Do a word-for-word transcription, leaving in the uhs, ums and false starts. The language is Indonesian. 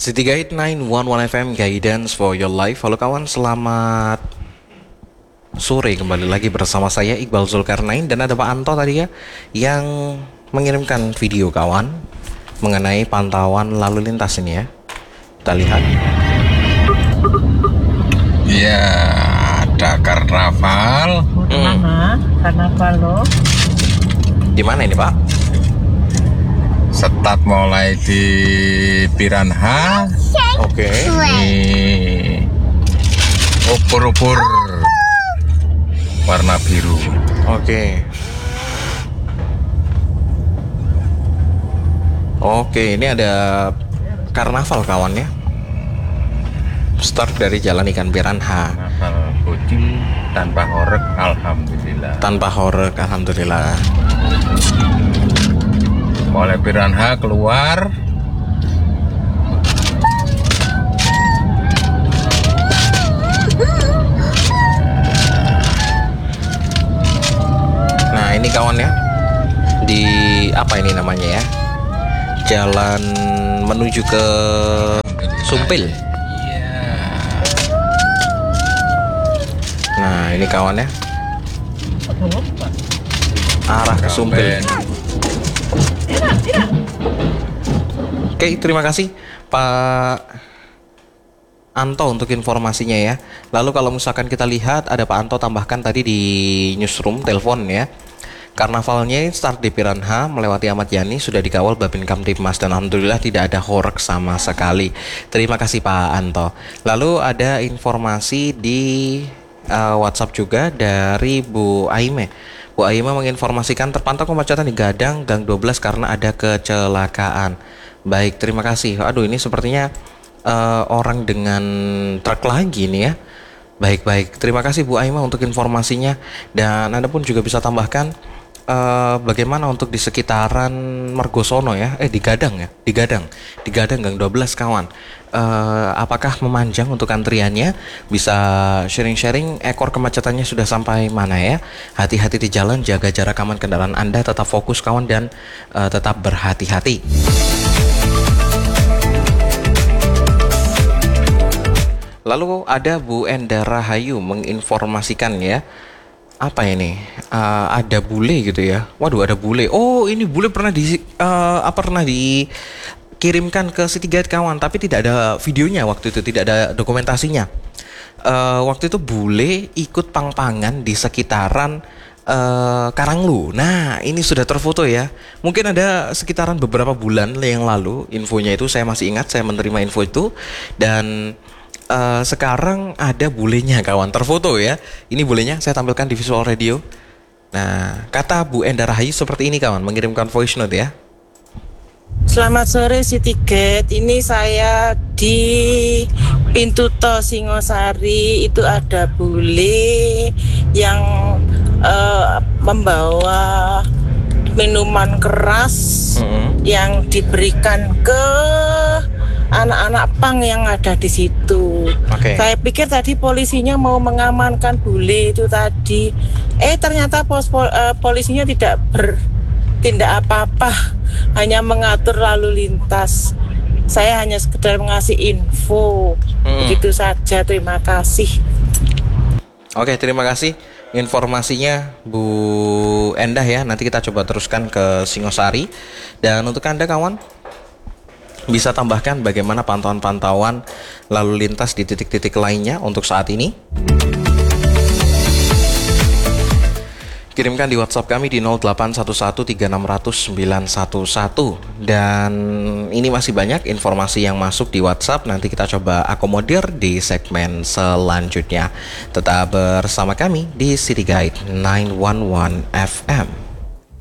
City Guide sembilan satu satu F M, Guidance for your life. Halo kawan, selamat sore. Kembali lagi bersama saya Iqbal Zulkarnain. Dan ada Pak Anto tadi ya, yang mengirimkan video kawan mengenai pantauan lalu lintas ini ya. Kita lihat. Ya, ada karnaval. Hmm. Karnaval loh. Di mana ini Pak? Start mulai di Piranha. Oke. Okay. Ini ubur-ubur warna biru. Oke. Okay. Oke, ini ada karnaval kawan ya. Start dari Jalan Ikan Piranha. Karnaval bocil tanpa horeg, alhamdulillah. Tanpa horeg, alhamdulillah. Mulai Piranha keluar. Nah ini kawan ya, di apa ini namanya ya, jalan menuju ke Sumpil. Nah ini kawan ya, arah ke Sumpil. Oke, terima kasih Pak Anto untuk informasinya ya. Lalu kalau misalkan kita lihat, ada Pak Anto tambahkan tadi di newsroom telepon ya. Karnavalnya start di Piranha melewati Ahmad Yani, sudah dikawal Babin Kamtibmas dan alhamdulillah tidak ada horeg sama sekali. Terima kasih Pak Anto. Lalu ada informasi di uh, WhatsApp juga dari Bu Aime. Bu Aime menginformasikan terpantau kemacetan di Gadang Gang dua belas karena ada kecelakaan. Baik, terima kasih. Aduh, ini sepertinya uh, orang dengan truk lagi nih ya. Baik-baik, terima kasih Bu Aima untuk informasinya. Dan Anda pun juga bisa tambahkan uh, bagaimana untuk di sekitaran Margosono ya. Eh, di Gadang ya, di Gadang. Di Gadang Gang dua belas kawan. Uh, apakah memanjang untuk antriannya? Bisa sharing-sharing ekor kemacetannya sudah sampai mana ya. Hati-hati di jalan, jaga jarak aman kendaraan Anda, tetap fokus kawan dan uh, tetap berhati-hati. Lalu ada Bu Enda Rahayu menginformasikan ya, apa ini? Uh, ada bule gitu ya. Waduh, ada bule. Oh, ini bule pernah di uh, apa pernah dikirimkan ke City Guide kawan, tapi tidak ada videonya waktu itu, tidak ada dokumentasinya. Uh, waktu itu bule ikut pang-pangan di sekitaran uh, Karanglu. Nah, ini sudah terfoto ya. Mungkin ada sekitaran beberapa bulan yang lalu infonya itu, saya masih ingat, saya menerima info itu. Dan Uh, sekarang ada bulenya kawan, terfoto ya. Ini bulenya saya tampilkan di visual radio. Nah, kata Bu Enda Rahayu seperti ini kawan, mengirimkan voice note ya. Selamat sore City Guide. Ini saya di pintu tol Singosari. Itu ada bule yang uh, membawa minuman keras mm-hmm. yang diberikan ke anak-anak pang yang ada di situ. Okay. Saya pikir tadi polisinya mau mengamankan bule itu tadi. Eh ternyata pos, pol, uh, polisinya tidak bertindak apa-apa, hanya mengatur lalu lintas. Saya hanya sekedar mengasih info. Hmm. Begitu saja, terima kasih. Oke, terima kasih informasinya Bu Endah ya. Nanti kita coba teruskan ke Singosari. Dan untuk Anda kawan, bisa tambahkan bagaimana pantauan-pantauan lalu lintas di titik-titik lainnya untuk saat ini. Kirimkan di WhatsApp kami di nol delapan satu satu tiga enam nol nol sembilan satu satu. Dan ini masih banyak informasi yang masuk di WhatsApp. Nanti kita coba akomodir di segmen selanjutnya. Tetap bersama kami di City Guide sembilan satu satu F M.